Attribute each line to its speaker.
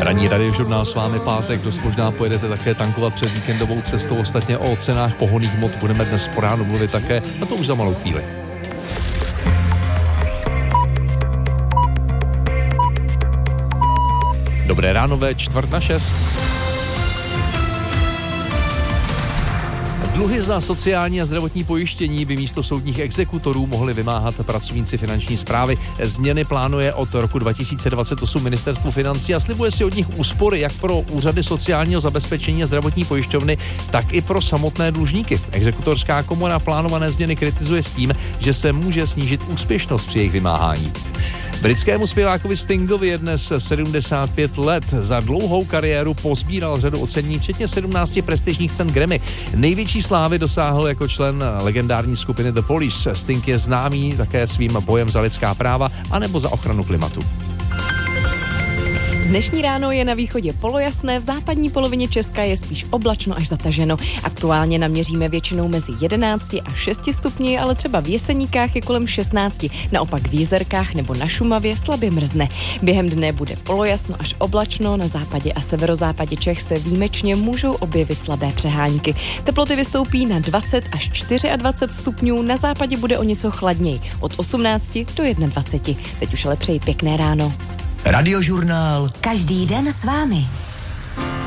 Speaker 1: Ranní radiožurnál s vámi pátek, dost možná pojedete také tankovat před víkendovou cestou, ostatně o cenách pohonných hmot budeme dnes po ránu mluvit také, a to už za malou chvíli. Dobré ráno ve 5:45. Dluhy za sociální a zdravotní pojištění by místo soudních exekutorů mohli vymáhat pracovníci finanční správy. Změny plánuje od roku 2028 ministerstvo financí a slibuje si od nich úspory jak pro úřady sociálního zabezpečení a zdravotní pojišťovny, tak i pro samotné dlužníky. Exekutorská komora plánované změny kritizuje s tím, že se může snížit úspěšnost při jejich vymáhání. Britskému zpěvákovi Stingovi je dnes 75 let. Za dlouhou kariéru pozbíral řadu ocenění, včetně 17 prestižních cen Grammy. Největší slávy dosáhl jako člen legendární skupiny The Police. Sting je známý také svým bojem za lidská práva anebo za ochranu klimatu.
Speaker 2: Dnešní ráno je na východě polojasné, v západní polovině Česka je spíš oblačno až zataženo. Aktuálně naměříme většinou mezi 11 a 6 stupni, ale třeba v Jeseníkách je kolem 16. Naopak v Jizerkách nebo na Šumavě slabě mrzne. Během dne bude polojasno až oblačno, na západě a severozápadě Čech se výjimečně můžou objevit slabé přehánky. Teploty vystoupí na 20 až 24 stupňů, na západě bude o něco chladněji, od 18 do 21. Teď už ale přeji pěkné ráno.
Speaker 3: Radiožurnál.
Speaker 4: Každý den s vámi.